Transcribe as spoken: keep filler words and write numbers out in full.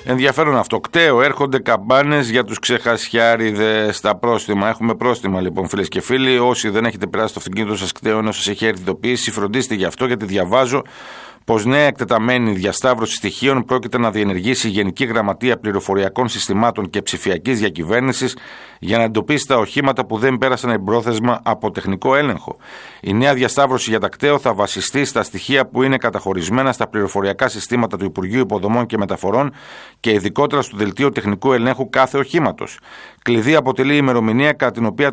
Ενδιαφέρον αυτό. Κταίο, έρχονται καμπάνες για τους ξεχασιάριδες στα πρόστιμα. Έχουμε πρόστιμα λοιπόν, φίλες και φίλοι. Όσοι δεν έχετε περάσει το αυτοκίνητο σας κταίο ενώ σας έχει έρθει ειδοποίηση, φροντίστε γι' αυτό, γιατί διαβάζω πως νέα εκτεταμένη διασταύρωση στοιχείων πρόκειται να διενεργήσει η Γενική Γραμματεία Πληροφοριακών Συστημάτων και Ψηφιακής Διακυβέρνησης για να εντοπίσει τα οχήματα που δεν πέρασαν εμπρόθεσμα από τεχνικό έλεγχο. Η νέα διασταύρωση για τα κταίο θα βασιστεί στα στοιχεία που είναι καταχωρισμένα στα πληροφοριακά συστήματα του Υπουργείου Υποδομών και Μεταφορών και ειδικότερα στο Δελτίο Τεχνικού Ελέγχου κάθε οχήματος. Κλειδί αποτελεί η ημερομηνία κατά την οποία